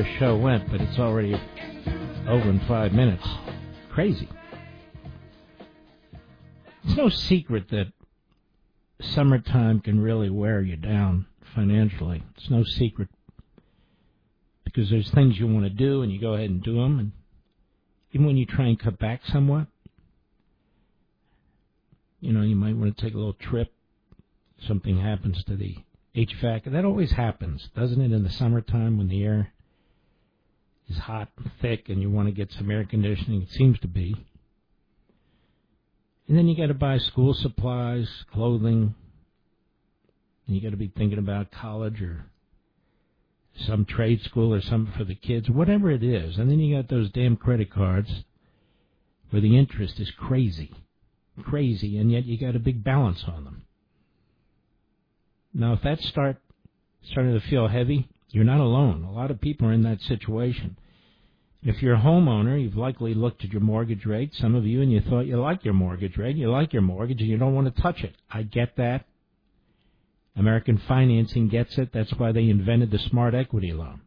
this show went, but it's already over in 5 minutes. Crazy. It's no secret that summertime can really wear you down financially. It's no secret because there's things you want to do and you go ahead and do them. And even when you try and cut back somewhat, you might want to take a little trip. Something happens to the HVAC. That always happens, doesn't it, in the summertime when the air is hot and thick and you want to get some air conditioning? It seems to be. And then you got to buy school supplies, clothing, and you got to be thinking about college or some trade school or something for the kids, whatever it is. And then you got those damn credit cards where the interest is crazy, and yet you got a big balance on them. Now, if that starting to feel heavy, you're not alone. A lot of people are in that situation. If you're a homeowner, you've likely looked at your mortgage rate, some of you, and you thought you like your mortgage rate, you like your mortgage, and you don't want to touch it. I get that. American financing gets it. That's why they invented the smart equity loan.